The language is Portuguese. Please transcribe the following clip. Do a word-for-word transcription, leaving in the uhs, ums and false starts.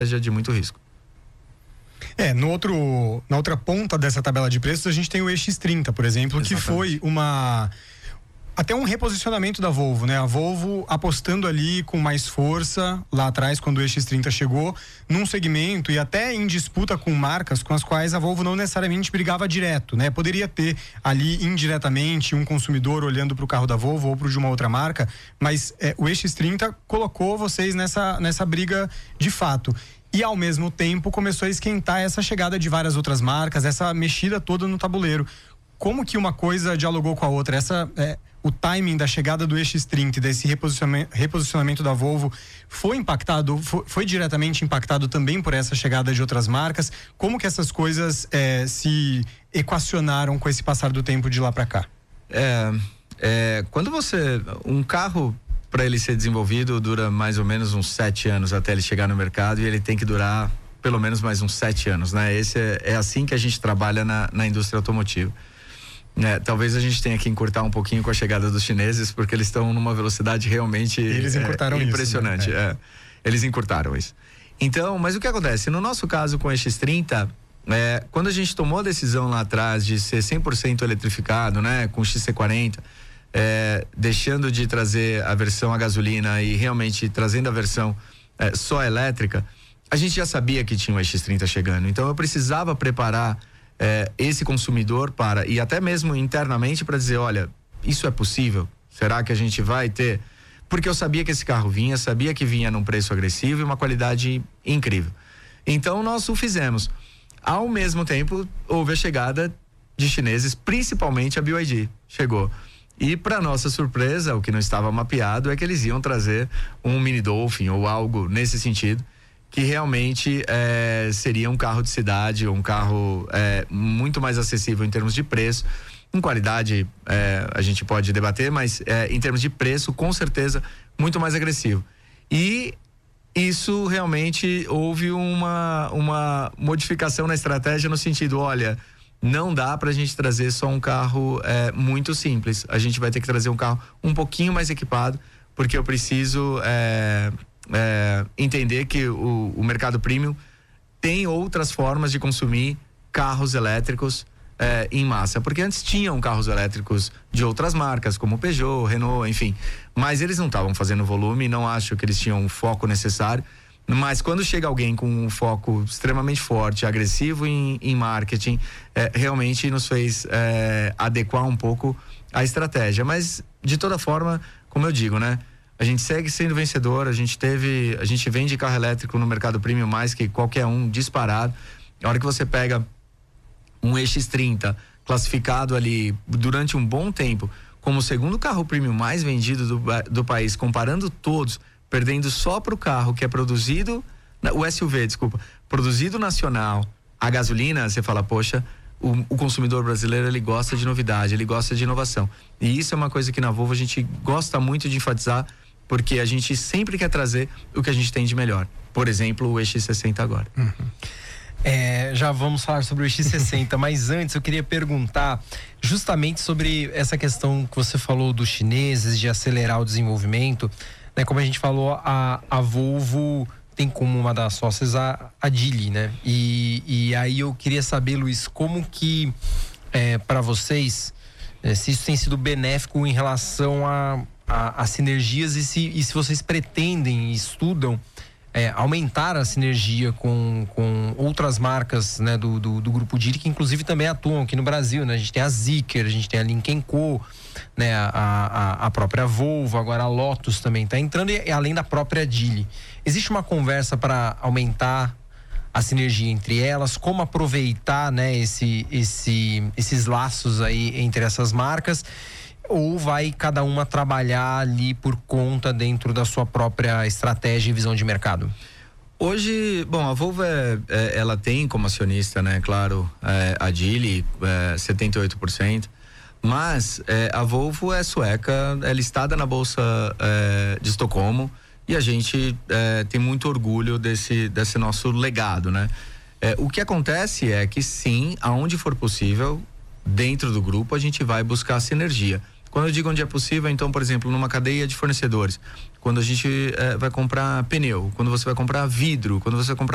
de muito risco. É, no outro, na outra ponta dessa tabela de preços, a gente tem o E X trinta, por exemplo, Exatamente. que foi uma... até um reposicionamento da Volvo, né? A Volvo apostando ali com mais força lá atrás, quando o E X trinta chegou, num segmento e até em disputa com marcas com as quais a Volvo não necessariamente brigava direto, né? Poderia ter ali indiretamente um consumidor olhando para o carro da Volvo ou para de uma outra marca, mas é, o E X trinta colocou vocês nessa, nessa briga de fato. E ao mesmo tempo começou a esquentar essa chegada de várias outras marcas, essa mexida toda no tabuleiro. Como que uma coisa dialogou com a outra? Essa, é, o timing da chegada do E X trinta e desse reposicionamento, reposicionamento da Volvo foi impactado, foi, foi diretamente impactado também por essa chegada de outras marcas? Como que essas coisas é, se equacionaram com esse passar do tempo de lá para cá? É, é, quando você... Um carro, para ele ser desenvolvido, dura mais ou menos uns sete anos até ele chegar no mercado, e ele tem que durar pelo menos mais uns sete anos, né? Esse é, é assim que a gente trabalha na, na indústria automotiva. É, talvez a gente tenha que encurtar um pouquinho com a chegada dos chineses, porque eles estão numa velocidade realmente eles encurtaram é, impressionante. Isso, né? é. Eles encurtaram isso. Então, mas o que acontece? No nosso caso com o E X trinta, é, quando a gente tomou a decisão lá atrás de ser cem por cento eletrificado, né, com o X C quarenta, é, deixando de trazer a versão a gasolina e realmente trazendo a versão é, só elétrica, a gente já sabia que tinha o E X trinta chegando. Então eu precisava preparar É, esse consumidor para, e até mesmo internamente, para dizer, olha, isso é possível? Será que a gente vai ter? Porque eu sabia que esse carro vinha, sabia que vinha num preço agressivo e uma qualidade incrível. Então nós o fizemos. Ao mesmo tempo, houve a chegada de chineses, principalmente a B Y D chegou. E para nossa surpresa, o que não estava mapeado é que eles iam trazer um mini Dolphin ou algo nesse sentido, que realmente é, seria um carro de cidade, um carro é, muito mais acessível em termos de preço. Em qualidade é, a gente pode debater, mas é, em termos de preço, com certeza, muito mais agressivo. E isso realmente houve uma, uma modificação na estratégia no sentido, olha, não dá pra gente trazer só um carro é, muito simples. A gente vai ter que trazer um carro um pouquinho mais equipado, porque eu preciso... É, É, entender que o, o mercado premium tem outras formas de consumir carros elétricos é, em massa, porque antes tinham carros elétricos de outras marcas, como Peugeot, Renault, enfim, mas eles não estavam fazendo volume, não acho que eles tinham o foco necessário, mas quando chega alguém com um foco extremamente forte, agressivo em, em marketing, é, realmente nos fez é, adequar um pouco a estratégia, mas de toda forma, como eu digo, né? A gente segue sendo vencedor, a gente teve, a gente vende carro elétrico no mercado premium mais que qualquer um, disparado. A hora que você pega um E X trinta classificado ali durante um bom tempo como o segundo carro premium mais vendido do, do país, comparando todos, perdendo só para o carro que é produzido, o S U V, desculpa, produzido nacional, a gasolina, você fala, poxa, o, o consumidor brasileiro, ele gosta de novidade, ele gosta de inovação. E isso é uma coisa que na Volvo a gente gosta muito de enfatizar, porque a gente sempre quer trazer o que a gente tem de melhor. Por exemplo, o E X sessenta agora. Uhum. É, já vamos falar sobre o E X sessenta, mas antes eu queria perguntar justamente sobre essa questão que você falou dos chineses, de acelerar o desenvolvimento, né? Como a gente falou, a, a Volvo tem como uma das sócias a, a Geely, né? E, e aí eu queria saber, Luiz, como que é, para vocês, é, se isso tem sido benéfico em relação a as sinergias e se, e se vocês pretendem e estudam é, aumentar a sinergia com, com outras marcas, né, do, do, do grupo Geely, que inclusive também atuam aqui no Brasil, né? A gente tem a Zeekr, a gente tem a Lynk and Co, né? A, a, a própria Volvo, agora a Lotus também está entrando, e, e além da própria Geely. Existe uma conversa para aumentar a sinergia entre elas, como aproveitar, né, esse, esse, esses laços aí entre essas marcas, ou vai cada uma trabalhar ali por conta dentro da sua própria estratégia e visão de mercado? Hoje, bom, a Volvo é, é, ela tem como acionista, né, claro, é, a Geely, é, setenta e oito por cento, mas é, a Volvo é sueca, é listada na Bolsa é, de Estocolmo, e a gente é, tem muito orgulho desse, desse nosso legado, né? É, o que acontece é que sim, aonde for possível, dentro do grupo, a gente vai buscar sinergia. Quando eu digo onde é possível, então, por exemplo, numa cadeia de fornecedores, quando a gente é, vai comprar pneu, quando você vai comprar vidro, quando você vai comprar